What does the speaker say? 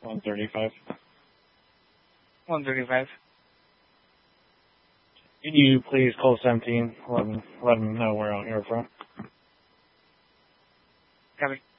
135. 135. Can you please call 17? Let them know where I'm here from. Copy.